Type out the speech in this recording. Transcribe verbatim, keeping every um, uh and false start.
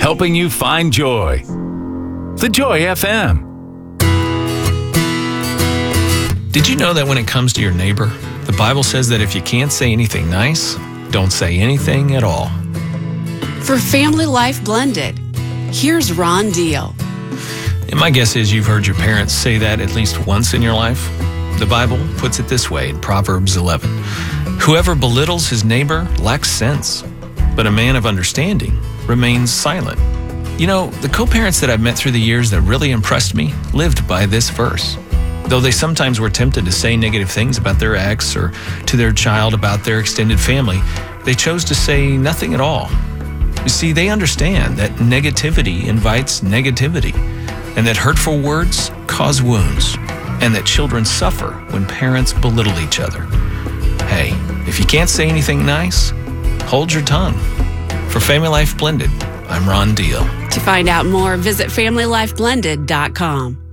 helping you find joy. The Joy F M. Did you know that when it comes to your neighbor, the Bible says that if you can't say anything nice, don't say anything at all? For Family Life Blended, here's Ron Deal. And my guess is you've heard your parents say that at least once in your life. The Bible puts it this way in Proverbs eleven. Whoever belittles his neighbor lacks sense, but a man of understanding remains silent. You know, the co-parents that I've met through the years that really impressed me lived by this verse. Though they sometimes were tempted to say negative things about their ex or to their child about their extended family, they chose to say nothing at all. You see, they understand that negativity invites negativity, and that hurtful words cause wounds, and that children suffer when parents belittle each other. Hey, if you can't say anything nice, hold your tongue. For Family Life Blended, I'm Ron Deal. To find out more, visit family life blended dot com.